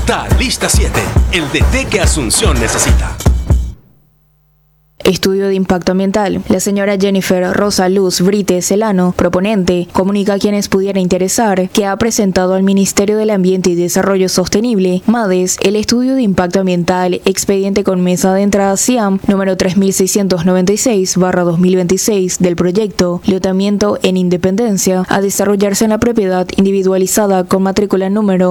Talista 7, el DT que Asunción necesita. Estudio de impacto ambiental. La señora Jennifer Rosa Luz Brite Celano, proponente, comunica a quienes pudiera interesar que ha presentado al Ministerio del Ambiente y Desarrollo Sostenible, MADES, el estudio de impacto ambiental, expediente con mesa de entrada CIAM número 3696/2026 del proyecto Lotamiento en Independencia, a desarrollarse en la propiedad individualizada con matrícula número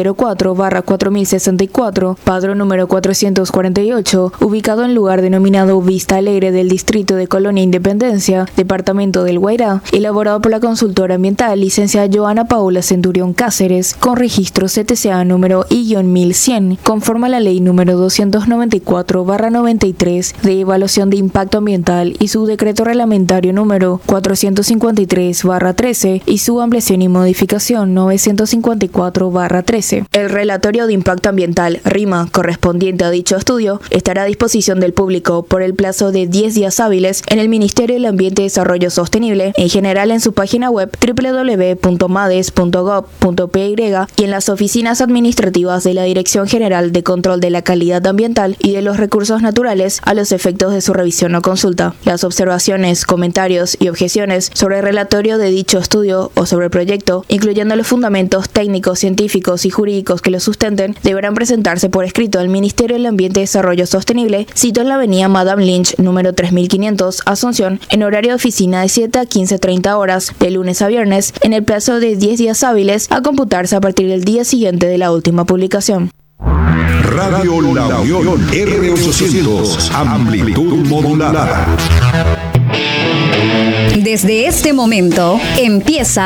E04/4064, padrón número 448, ubicado en lugar denominado Vista Alegre del distrito de Colonia Independencia, departamento del Guairá, elaborado por la consultora ambiental licenciada Joana Paula Centurión Cáceres, con registro CTCA número I-1100, conforme a la ley número 294/93 de evaluación de impacto ambiental y su decreto reglamentario número 453/13 y su ampliación y modificación 954/13. El relatorio de impacto ambiental, RIMA, correspondiente a dicho estudio, estará a disposición del público por el plazo de 10 días hábiles en el Ministerio del Ambiente y Desarrollo Sostenible, en general en su página web www.mades.gov.py y en las oficinas administrativas de la Dirección General de Control de la Calidad Ambiental y de los Recursos Naturales a los efectos de su revisión o consulta. Las observaciones, comentarios y objeciones sobre el relatorio de dicho estudio o sobre el proyecto, incluyendo los fundamentos técnicos, científicos y jurídicos que lo sustenten, deberán presentarse por escrito al Ministerio del Ambiente y Desarrollo Sostenible, sito en la avenida Madame Lynch, número 3500, Asunción, en horario de oficina de 7 a 15:30 horas, de lunes a viernes, en el plazo de 10 días hábiles, a computarse a partir del día siguiente de la última publicación. Radio La Unión, R800, amplitud modulada. Desde este momento empieza